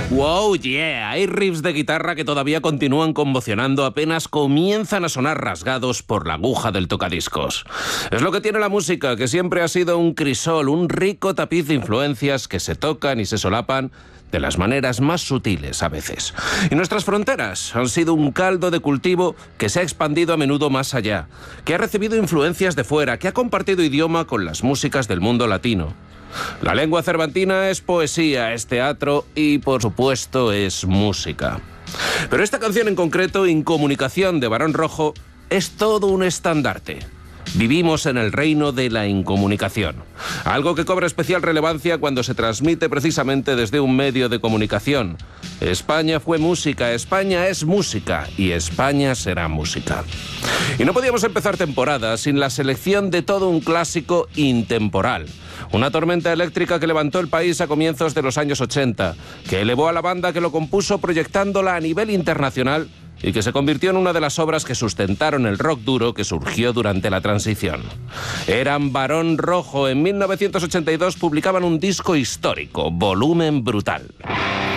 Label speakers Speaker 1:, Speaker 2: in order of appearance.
Speaker 1: Wow, yeah, hay riffs de guitarra que todavía continúan conmocionando apenas comienzan a sonar rasgados por la aguja del tocadiscos. Es lo que tiene la música, que siempre ha sido un crisol, un rico tapiz de influencias que se tocan y se solapan de las maneras más sutiles a veces. Y nuestras fronteras han sido un caldo de cultivo que se ha expandido a menudo más allá, que ha recibido influencias de fuera, que ha compartido idioma con las músicas del mundo latino. La lengua cervantina es poesía, es teatro y, por supuesto, es música. Pero esta canción en concreto, Incomunicación de Barón Rojo, es todo un estandarte. Vivimos en el reino de la incomunicación, algo que cobra especial relevancia cuando se transmite precisamente desde un medio de comunicación. España fue música, España es música y España será música. Y no podíamos empezar temporada sin la selección de todo un clásico intemporal. Una tormenta eléctrica que levantó el país a comienzos de los años 80, que elevó a la banda que lo compuso proyectándola a nivel internacional y que se convirtió en una de las obras que sustentaron el rock duro que surgió durante la transición. Eran Barón Rojo. En 1982 publicaban un disco histórico, Volumen Brutal.